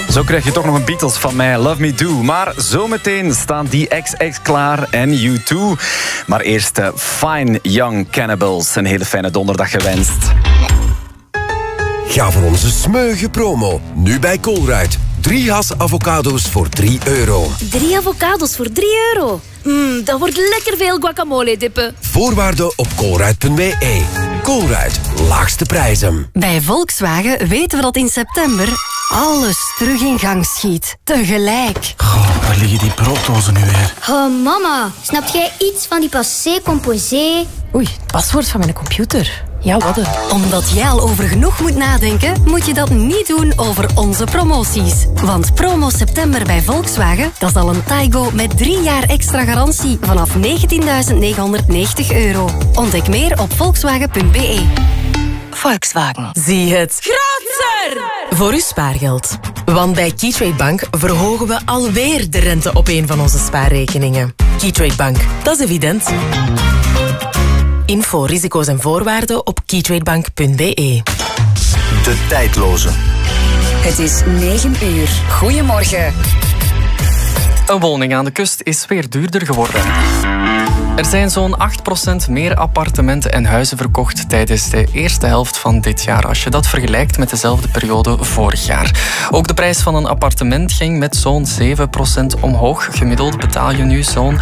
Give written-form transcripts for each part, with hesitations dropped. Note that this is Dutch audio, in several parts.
Zo krijg je toch nog een Beatles van mij, Love Me Do. Maar zometeen staan die XX klaar en U2. Maar eerst Fine Young Cannibals. Een hele fijne donderdag gewenst. Ga voor onze smeuïge promo. Nu bij Colruyt. 3 has avocado's voor €3. 3 avocado's voor €3. Dat wordt lekker veel guacamole dippen. Voorwaarden op colruyt.be. Colruyt, laagste prijzen. Bij Volkswagen weten we dat in september alles terug in gang schiet. Tegelijk. Goh, waar liggen die brooddozen nu weer? Oh, mama, snap jij iets van die passé composé? Oei, het paswoord van mijn computer. Ja, wat? Omdat jij al over genoeg moet nadenken, moet je dat niet doen over onze promoties. Want promo september bij Volkswagen, dat is al een Taigo met 3 jaar extra garantie vanaf €19.990. Ontdek meer op volkswagen.be. Volkswagen. Zie het groter voor uw spaargeld. Want bij Keytrade Bank verhogen we alweer de rente op een van onze spaarrekeningen. Keytrade Bank, dat is evident. Info, risico's en voorwaarden op keytradebank.be. De tijdloze. Het is 9 uur. Goedemorgen. Een woning aan de kust is weer duurder geworden. Er zijn zo'n 8% meer appartementen en huizen verkocht tijdens de eerste helft van dit jaar, als je dat vergelijkt met dezelfde periode vorig jaar. Ook de prijs van een appartement ging met zo'n 7% omhoog. Gemiddeld betaal je nu zo'n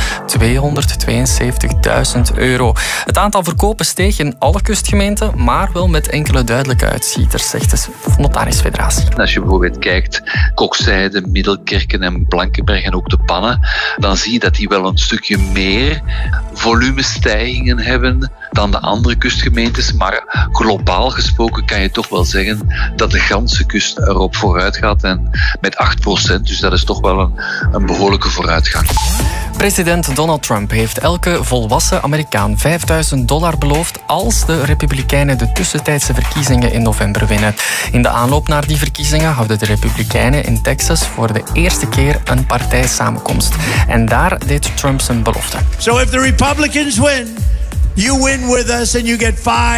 €272.000. Het aantal verkopen steeg in alle kustgemeenten, maar wel met enkele duidelijke uitschieters, zegt de notarisfederatie. Als je bijvoorbeeld kijkt, Kokzijde, Middelkerken en Blankenberg en ook de Pannen, dan zie je dat die wel een stukje meer volumestijgingen hebben dan de andere kustgemeentes. Maar globaal gesproken kan je toch wel zeggen dat de ganse kust erop vooruit gaat. En met 8%, dus dat is toch wel een behoorlijke vooruitgang. President Donald Trump heeft elke volwassen Amerikaan $5.000 beloofd als de Republikeinen de tussentijdse verkiezingen in november winnen. In de aanloop naar die verkiezingen houden de Republikeinen in Texas voor de eerste keer een partijsamenkomst. En daar deed Trump zijn belofte. So if the Republicans win, you win with us and you get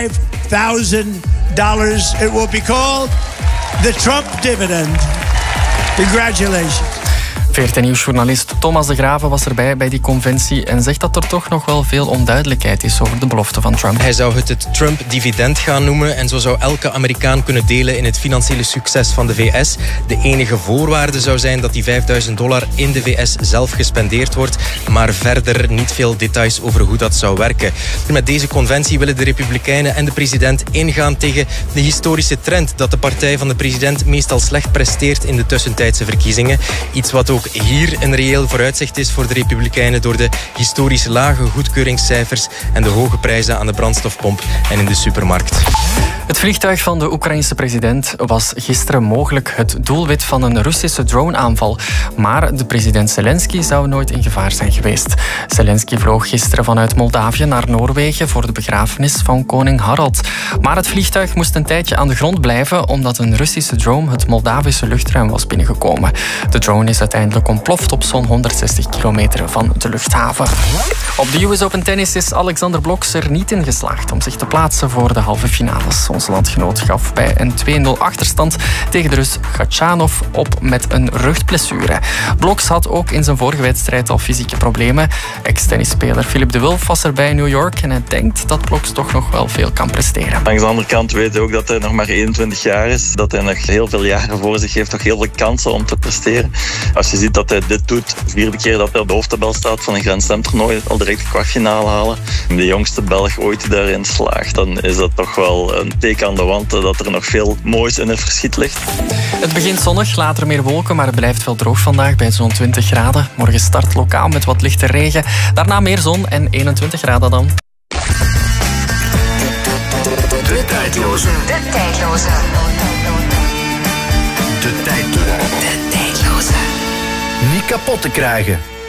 $5,000. It will be called the Trump dividend. Congratulations. VRT Nieuwsjournalist Thomas de Graven was erbij bij die conventie en zegt dat er toch nog wel veel onduidelijkheid is over de belofte van Trump. Hij zou het Trump-dividend gaan noemen en zo zou elke Amerikaan kunnen delen in het financiële succes van de VS. De enige voorwaarde zou zijn dat die $5.000 in de VS zelf gespendeerd wordt, maar verder niet veel details over hoe dat zou werken. Met deze conventie willen de Republikeinen en de president ingaan tegen de historische trend dat de partij van de president meestal slecht presteert in de tussentijdse verkiezingen. Iets wat ook hier een reëel vooruitzicht is voor de Republikeinen door de historisch lage goedkeuringscijfers en de hoge prijzen aan de brandstofpomp en in de supermarkt. Het vliegtuig van de Oekraïense president was gisteren mogelijk het doelwit van een Russische droneaanval. Maar de president Zelensky zou nooit in gevaar zijn geweest. Zelensky vloog gisteren vanuit Moldavië naar Noorwegen voor de begrafenis van koning Harald. Maar het vliegtuig moest een tijdje aan de grond blijven omdat een Russische drone het Moldavische luchtruim was binnengekomen. De drone is uiteindelijk ontploft op zo'n 160 kilometer van de luchthaven. Op de US Open Tennis is Alexander Blok er niet in geslaagd om zich te plaatsen voor de halve finales. Onze landgenoot gaf bij een 2-0 achterstand tegen de Rus Khachanov op met een rugblessure. Bloks had ook in zijn vorige wedstrijd al fysieke problemen. Ex-tennisspeler Philippe de Wulf was er bij in New York en hij denkt dat Bloks toch nog wel veel kan presteren. Langs de andere kant weet hij ook dat hij nog maar 21 jaar is, dat hij nog heel veel jaren voor zich heeft, nog heel veel kansen om te presteren. Als je ziet dat hij dit doet, de 4e keer dat hij op de hoofdtabel staat van een Grand Slam toernooi, al direct de kwartfinale halen, de jongste Belg ooit die daarin slaagt, dan is dat toch wel een teken aan de wand dat er nog veel moois in het verschiet ligt. Het begint zonnig, later meer wolken, maar het blijft wel droog vandaag bij zo'n 20 graden. Morgen start lokaal met wat lichte regen, daarna meer zon en 21 graden dan. De tijdloze. De tijdloze. De tijdloze. De tijdloze. Niet kapot te krijgen.